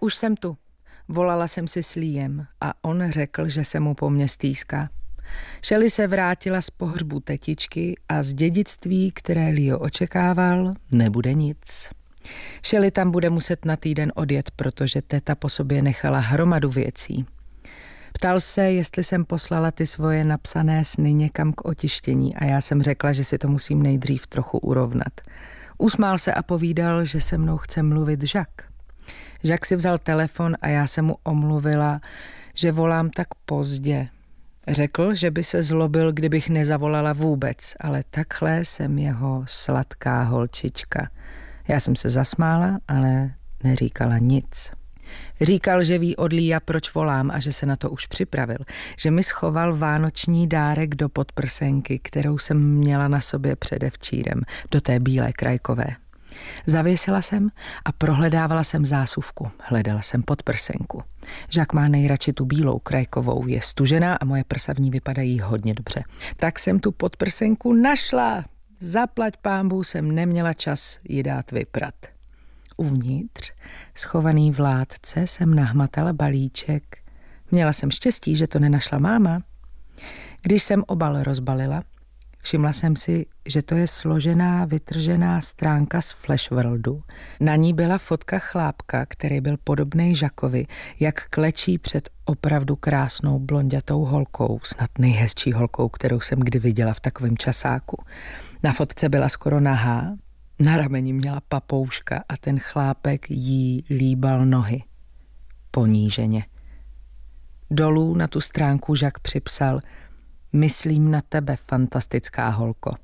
Už jsem tu. Volala jsem si s Líem a on řekl, že se mu po mně stýská. Shelley se vrátila z pohřbu tetičky a z dědictví, které Leo očekával, nebude nic. Shelley tam bude muset na týden odjet, protože teta po sobě nechala hromadu věcí. Ptal se, jestli jsem poslala ty svoje napsané sny někam k otištění a já jsem řekla, že si to musím nejdřív trochu urovnat. Usmál se a povídal, že se mnou chce mluvit Jacques. Jacques si vzal telefon a já jsem mu omluvila, že volám tak pozdě. Řekl, že by se zlobil, kdybych nezavolala vůbec, ale takhle jsem jeho sladká holčička. Já jsem se zasmála, ale neříkala nic. Říkal, že ví od Lia, proč volám a že se na to už připravil. Že mi schoval vánoční dárek do podprsenky, kterou jsem měla na sobě předevčírem, do té bílé krajkové. Zavěsila jsem a prohledávala jsem zásuvku. Hledala jsem podprsenku. Jacques má nejradši tu bílou krajkovou, je stužená a moje prsa v ní vypadají hodně dobře. Tak jsem tu podprsenku našla. Zaplať pánbůh jsem neměla čas ji dát vyprat. Uvnitř, schovaný v látce, jsem nahmatala balíček. Měla jsem štěstí, že to nenašla máma. Když jsem obal rozbalila, všimla jsem si, že to je složená, vytržená stránka z Flashworldu. Na ní byla fotka chlápka, který byl podobnej Jacquesovi, jak klečí před opravdu krásnou blonďatou holkou, snad nejhezčí holkou, kterou jsem kdy viděla v takovém časáku. Na fotce byla skoro nahá, na rameni měla papouška a ten chlápek jí líbal nohy. Poníženě. Dolů na tu stránku Jacques připsal: Myslím na tebe, fantastická holko.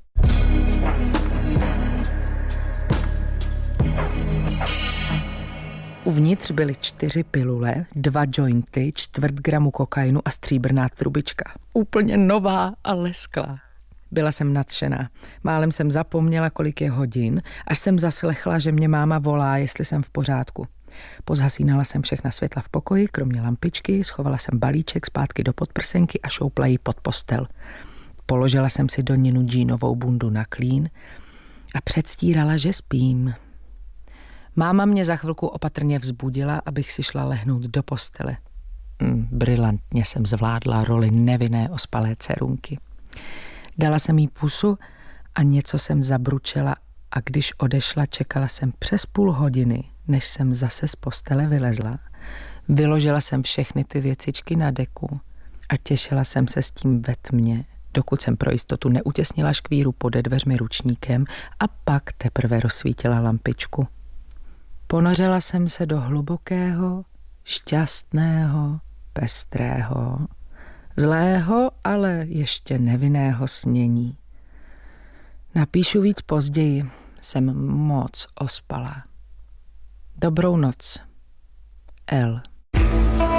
Uvnitř byly 4 pilule, 2 jointy, 1/4 gramu kokainu a stříbrná trubička. Úplně nová a lesklá. Byla jsem nadšená. Málem jsem zapomněla, kolik je hodin, až jsem zaslechla, že mě máma volá, jestli jsem v pořádku. Pozhasínala jsem všechna světla v pokoji, kromě lampičky, schovala jsem balíček zpátky do podprsenky a šoupla ji pod postel. Položila jsem si do ninu džínovou bundu na klín a předstírala, že spím. Máma mě za chvilku opatrně vzbudila, abych si šla lehnout do postele. Brilantně jsem zvládla roli nevinné ospalé dcerunky. Dala jsem jí pusu a něco jsem zabručela a když odešla, čekala jsem přes půl hodiny, než jsem zase z postele vylezla. Vyložila jsem všechny ty věcičky na deku a těšila jsem se s tím ve tmě, dokud jsem pro jistotu neutěsnila škvíru pode dveřmi ručníkem a pak teprve rozsvítila lampičku. Ponořila jsem se do hlubokého, šťastného, pestrého, zlého, ale ještě nevinného snění. Napíšu víc později, jsem moc ospalá. Dobrou noc, L.